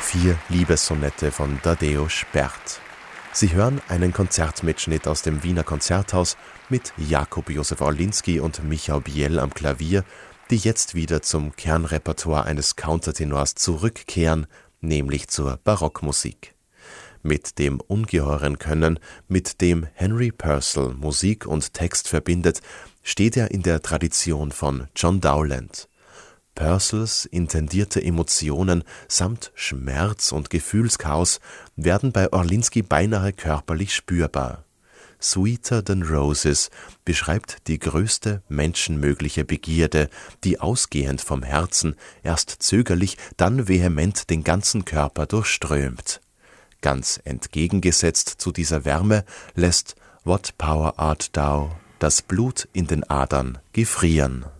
4 Liebessonette von Tadeusz Bert. Sie hören einen Konzertmitschnitt aus dem Wiener Konzerthaus mit Jakub Josef Orlinski und Michał Biel am Klavier, die jetzt wieder zum Kernrepertoire eines Countertenors zurückkehren, nämlich zur Barockmusik. Mit dem ungeheuren Können, mit dem Henry Purcell Musik und Text verbindet, steht er in der Tradition von John Dowland. Purcells intendierte Emotionen samt Schmerz und Gefühlschaos werden bei Orlinski beinahe körperlich spürbar. Sweeter Than Roses beschreibt die größte menschenmögliche Begierde, die ausgehend vom Herzen erst zögerlich, dann vehement den ganzen Körper durchströmt. Ganz entgegengesetzt zu dieser Wärme lässt What Power Art Thou das Blut in den Adern gefrieren.